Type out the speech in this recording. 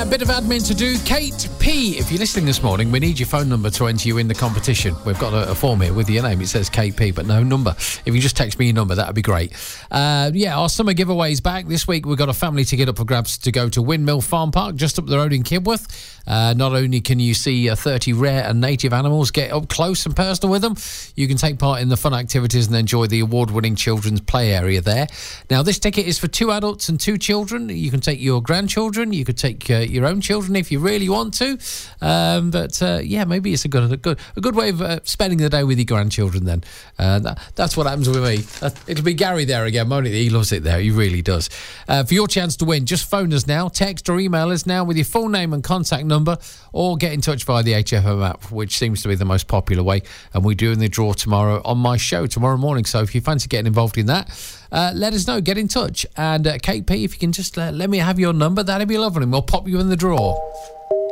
Bit of admin to do. Kate P, if you're listening this morning, we need your phone number to enter you in the competition. We've got a form here with your name. It says Kate P, but no number. If you just text me your number, that would be great. Our summer giveaway's back. This week we've got a family ticket up for grabs to go to Windmill Farm Park, just up the road in Kibworth. Not only can you see 30 rare and native animals, get up close and personal with them, you can take part in the fun activities and enjoy the award-winning children's play area there. Now, this ticket is for 2 adults and 2 children. You can take your grandchildren. You could take your own children if you really want to. Maybe it's a good way of spending the day with your grandchildren then. That's what happens with me. It'll be Gary there again, won't it? He loves it there. He really does. For your chance to win, just phone us now, text or email us now with your full name and contact number, or get in touch via the HFM app, which seems to be the most popular way. And we're doing the draw tomorrow on my show tomorrow morning. So if you fancy getting involved in that, let us know. Get in touch. And Kate P, if you can just let me have your number, that'd be lovely. And we'll pop you in the draw.